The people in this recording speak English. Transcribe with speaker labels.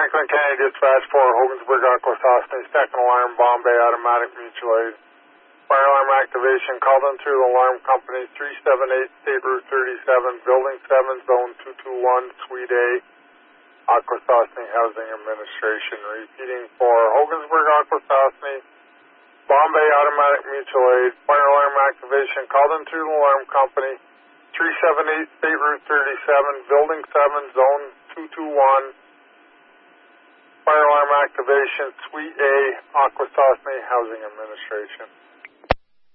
Speaker 1: Franklin County Dispatch for Hogansburg, Aquasasne, second alarm, Bombay Automatic Mutual Aid. Fire alarm activation called into the alarm company 378 State Route 37, Building 7, Zone 221, Suite A, Aquasasne Housing Administration. Repeating for Hogansburg, Aquasasne, Bombay Automatic Mutual Aid. Fire alarm activation called into the alarm company 378 State Route 37, Building 7, Zone 221, Fire alarm activation, Suite A, Aquasasne Housing Administration.